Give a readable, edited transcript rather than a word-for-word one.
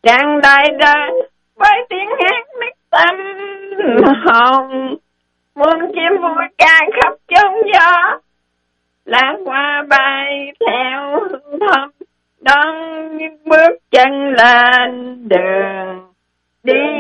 Trăng đại đời với tiếng hát nức tâm hồng, muôn chim vui ca khắp chốn gió, lá hoa bay theo hương thơm, đón những bước chân lên đường đi.